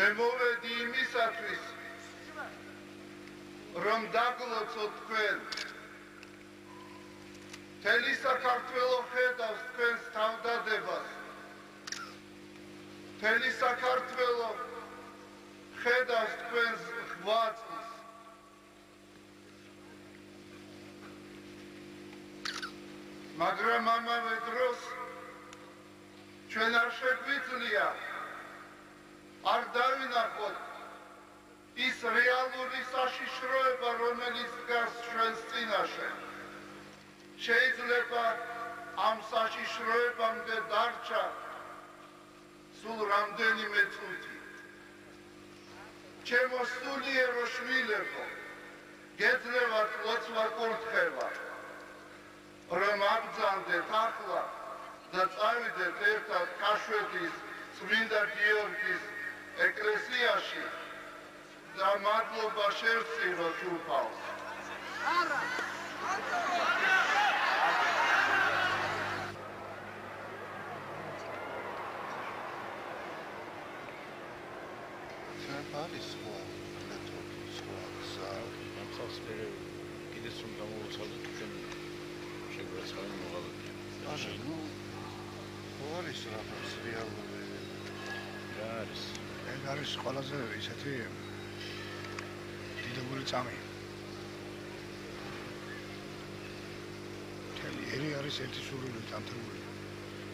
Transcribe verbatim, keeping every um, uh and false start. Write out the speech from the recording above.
მე მოვედი იმისათვის რომ დაგლოცოთ თქვენ მთელი საქართველო ხედავს თქვენს თავდადებას მთელი საქართველო ხედავს თქვენს ღვაწლს მაგრამ ამავე დროს ჩვენ არ შეგვიძლია არ დავინახოთ ის რეალური საშიშროება რომელიც დგას ჩვენს წინაშე შეიძლება ამ საშიშროებამდე დარჩა სულ რამდენიმე წუთი ჩემო სულიერო შვილებო გეძლევათ ლოცვა კურთხევა რომ აბრძანდეთ ახლა და წავიდეთ ერთად ქაშვეთის წმინდა გიორგის ეკლესიაში და მადლობა შევწიროთ უფალს. არა! ჩვენ არის სხვა მეთოდი, სხვა გზა. ამხავს მე კიდეც რომ გამოვუცალოთ ჩვენ შეგვეცხადა მოღალატე. არა, ნუ არის რაღაც რეალური რა არის? ეგ არის ყველაზე ისეთი დიდებული წამი. მთელი ერი არის ერთი სურვილით ამთრული.